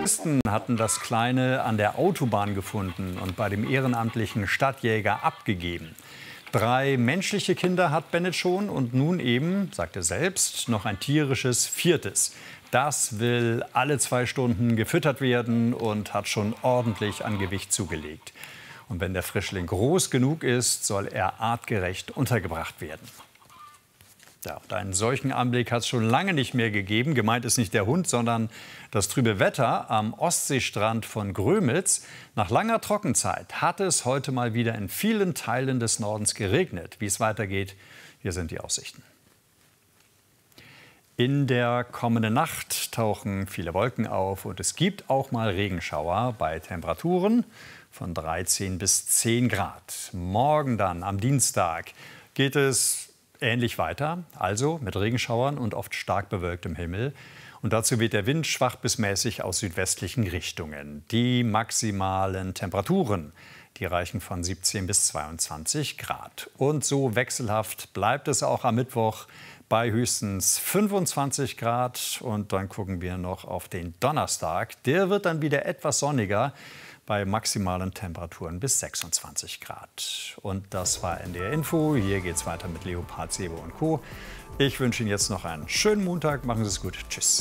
Polizisten hatten das Kleine an der Autobahn gefunden und bei dem ehrenamtlichen Stadtjäger abgegeben. 3 menschliche Kinder hat Bennett schon und nun eben, sagt er selbst, noch ein tierisches 4. Das will alle 2 Stunden gefüttert werden und hat schon ordentlich an Gewicht zugelegt. Und wenn der Frischling groß genug ist, soll er artgerecht untergebracht werden. Ja, und einen solchen Anblick hat es schon lange nicht mehr gegeben. Gemeint ist nicht der Hund, sondern das trübe Wetter am Ostseestrand von Grömitz. Nach langer Trockenzeit hat es heute mal wieder in vielen Teilen des Nordens geregnet. Wie es weitergeht, hier sind die Aussichten. In der kommenden Nacht tauchen viele Wolken auf und es gibt auch mal Regenschauer bei Temperaturen von 13 bis 10 Grad. Morgen dann, am Dienstag, geht es ähnlich weiter, also mit Regenschauern und oft stark bewölktem Himmel. Und dazu weht der Wind schwach bis mäßig aus südwestlichen Richtungen. Die maximalen Temperaturen, die reichen von 17 bis 22 Grad. Und so wechselhaft bleibt es auch am Mittwoch bei höchstens 25 Grad. Und dann gucken wir noch auf den Donnerstag. Der wird dann wieder etwas sonniger bei maximalen Temperaturen bis 26 Grad. Und das war NDR Info. Hier geht's weiter mit Leopard, Sebo und Co. Ich wünsche Ihnen jetzt noch einen schönen Montag. Machen Sie es gut. Tschüss.